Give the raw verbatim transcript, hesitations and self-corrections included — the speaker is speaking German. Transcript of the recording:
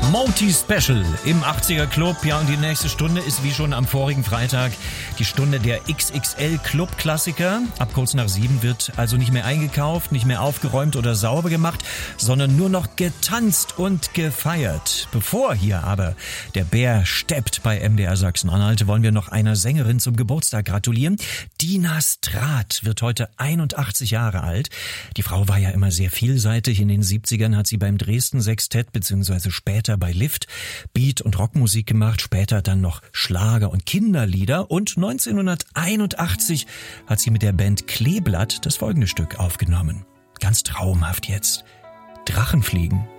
Moti Special im achtziger Club. Ja, und die nächste Stunde ist wie schon am vorigen Freitag die Stunde der X X L Club Klassiker. Ab kurz nach sieben wird also nicht mehr eingekauft, nicht mehr aufgeräumt oder sauber gemacht, sondern nur noch getanzt und gefeiert. Bevor hier aber der Bär steppt bei M D R Sachsen-Anhalt, wollen wir noch einer Sängerin zum Geburtstag gratulieren. Dina Straat wird heute einundachtzig Jahre alt. Die Frau war ja immer sehr vielseitig. In den siebzigern hat sie beim Dresden Sextett bzw. später bei Lift Beat- und Rockmusik gemacht, später dann noch Schlager und Kinderlieder, und neunzehnhunderteinundachtzig hat sie mit der Band Kleeblatt das folgende Stück aufgenommen. Ganz traumhaft jetzt. Drachenfliegen.